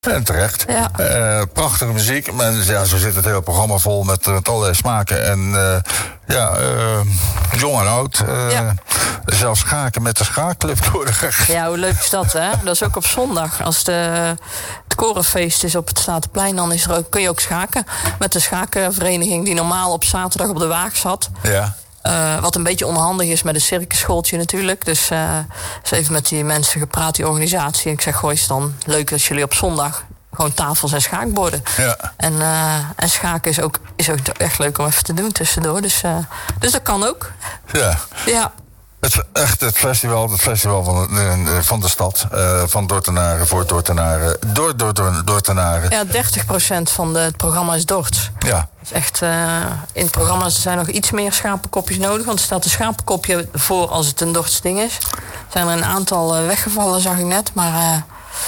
En terecht. Ja. Prachtige muziek. Maar ja, zo zit het hele programma vol met allerlei smaken. En jong en oud. Zelfs schaken met de schaakclub worden gegeven. Ja, hoe leuk is dat, hè? Dat is ook op zondag. Als het korenfeest is op het Statenplein, dan kun je ook schaken. Met de schakenvereniging die normaal op zaterdag op de Waag zat. Ja. Wat een beetje onhandig is met een circusschooltje natuurlijk. Dus even met die mensen gepraat, die organisatie. En ik zeg, goh, is het dan leuk dat jullie op zondag gewoon tafels en schaakborden. Ja. En schaken is ook echt leuk om even te doen tussendoor. Dus dat kan ook. Ja. Ja. Het festival van de stad. Van Dordtenaren voor Dordtenaren. Door Dordtenaren. Ja, 30% van het programma is Dords. Ja. Dus echt, in het programma zijn nog iets meer schapenkopjes nodig. Want er staat een schapenkopje voor als het een Dords ding is. Er zijn er een aantal weggevallen, zag ik net. Maar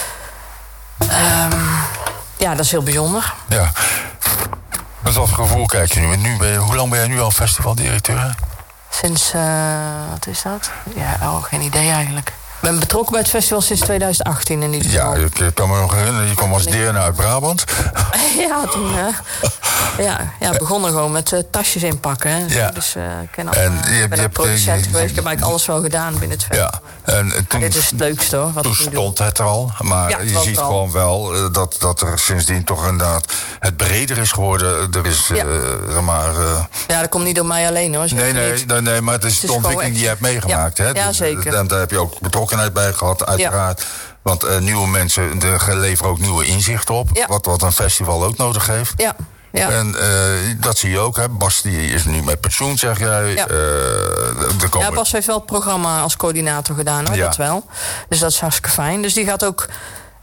ja, dat is heel bijzonder. Ja. Met wat gevoel kijk je nu? Hoe lang ben jij nu al festivaldirecteur? Sinds, wat is dat? Ja, geen idee eigenlijk. Ik ben betrokken bij het festival sinds 2018 in ieder geval. Ja, ik kan me nog herinneren, je kwam als deerne uit Brabant. Ja, toen begonnen gewoon met tasjes inpakken. Hè. Ja. Dus ik ben ook producent geweest. Ik heb eigenlijk alles wel gedaan binnen het festival. Ja. En dit is het leukste hoor. Wat toen stond het er al. Maar ja, je ziet gewoon wel dat er sindsdien toch inderdaad het breder is geworden. Er is, ja, dat komt niet door mij alleen hoor. Nee, maar het is de ontwikkeling die je hebt meegemaakt. Ja, hè? Ja, zeker. En daar heb je ook betrokkenheid bij gehad, uiteraard. Ja. Want nieuwe mensen leveren ook nieuwe inzichten op. Ja. Wat een festival ook nodig heeft. Ja. Ja. En dat zie je ook, hè. Bas die is nu met pensioen, zeg jij. Ja, Bas heeft wel het programma als coördinator gedaan, hoor. Ja. Dat wel. Dus dat is hartstikke fijn. Dus die gaat ook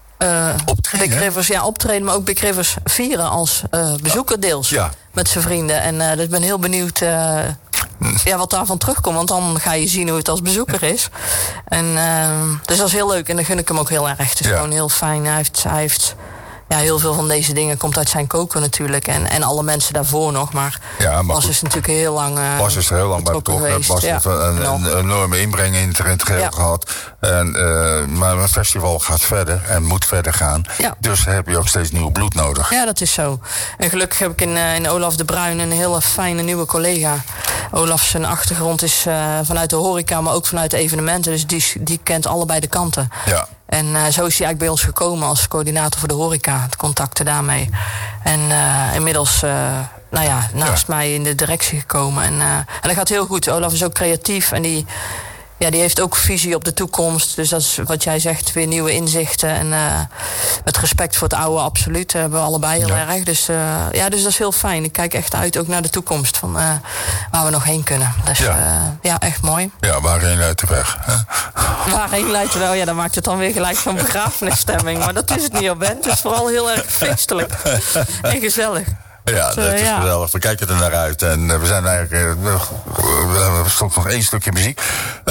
optreden, maar ook Big Rivers vieren als bezoeker deels. Ja. Met zijn vrienden. En ik ben heel benieuwd wat daarvan terugkomt. Want dan ga je zien hoe het als bezoeker is. En dus dat is heel leuk. En dan gun ik hem ook heel erg. Het is gewoon heel fijn. Hij heeft heel veel van deze dingen komt uit zijn koken natuurlijk. En alle mensen daarvoor nog. Maar Bas is natuurlijk heel lang Bas is er heel lang bij betrokken. Bas heeft een enorme inbreng in het geheel gehad. Maar het festival gaat verder en moet verder gaan. Ja. Dus heb je ook steeds nieuw bloed nodig. Ja, dat is zo. En gelukkig heb ik in Olaf de Bruin een hele fijne nieuwe collega. Olaf zijn achtergrond is vanuit de horeca, maar ook vanuit de evenementen. Dus die kent allebei de kanten. Ja. En zo is hij eigenlijk bij ons gekomen als coördinator voor de horeca. Het contacten daarmee. En inmiddels naast mij in de directie gekomen. En dat gaat heel goed. Olaf is ook creatief en die heeft ook visie op de toekomst. Dus dat is wat jij zegt, weer nieuwe inzichten. En met respect voor het oude, absoluut. Hebben we allebei heel erg. Dus dat is heel fijn. Ik kijk echt uit ook naar de toekomst. Van waar we nog heen kunnen. Dus echt mooi. Ja, waarheen leidt de weg? Hè? Waarheen leidt de weg? Ja, dan maakt het dan weer gelijk zo'n begrafenisstemming. Maar dat is het niet op bent. Het is vooral heel erg feestelijk. En gezellig. Ja, dat is geweldig. We kijken er naar uit. En we zijn eigenlijk... we stoppen nog 1 stukje muziek.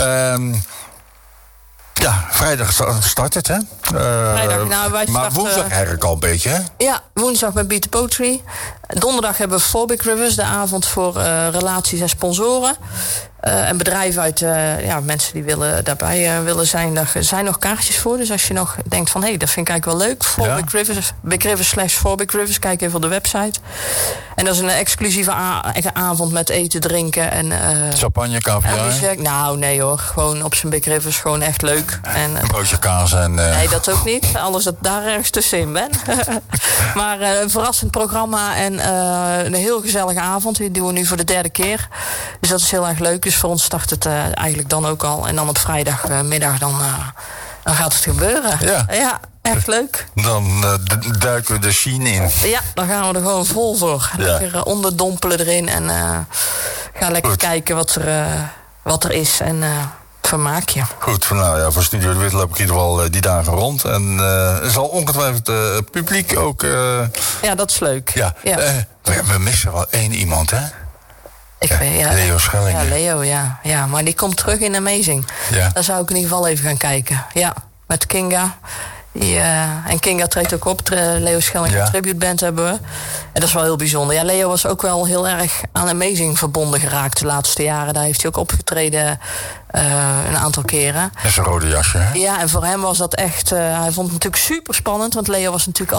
Vrijdag start het, hè? Vrijdag, maar woensdag eigenlijk al een beetje, hè? Ja, woensdag met Beat the Poetry. Donderdag hebben we For Big Rivers, de avond voor relaties en sponsoren. En bedrijven uit, mensen die daarbij willen zijn. Daar zijn nog kaartjes voor. Dus als je nog denkt van, dat vind ik eigenlijk wel leuk. For Big Rivers, Big Rivers /For Big Rivers. Kijk even op de website. En dat is een exclusieve avond met eten, drinken. En champagne, caviar? Nou, nee hoor. Gewoon op zijn Big Rivers. Gewoon echt leuk. En, een broodje kaas en... Nee, dat ook niet. Alles dat daar ergens tussenin ben. Maar een verrassend programma en een heel gezellige avond. Die doen we nu voor de 3e keer. Dus dat is heel erg leuk. Dus voor ons start het eigenlijk dan ook al. En dan op vrijdagmiddag dan gaat het gebeuren. Ja, echt leuk. Dan duiken we de Chine in. Ja, dan gaan we er gewoon vol voor. Lekker onderdompelen erin. En ga lekker kijken wat er is. En vermaak je. Goed, voor Studio de Wit loop ik in ieder geval die dagen rond. En er zal ongetwijfeld het publiek ook... Ja, dat is leuk. Ja. We missen wel 1 iemand, hè? Leo Schellingen. Ja, Leo, ja. Maar die komt terug in Amazing. Ja. Daar zou ik in ieder geval even gaan kijken. Ja, met Kinga. En Kinga treedt ook op. Leo Schelling Tribute Band hebben we. En dat is wel heel bijzonder. Ja, Leo was ook wel heel erg aan Amazing verbonden geraakt de laatste jaren. Daar heeft hij ook opgetreden een aantal keren. En zijn rode jasje, hè? Ja, en voor hem was dat echt... hij vond het natuurlijk super spannend. Want Leo was natuurlijk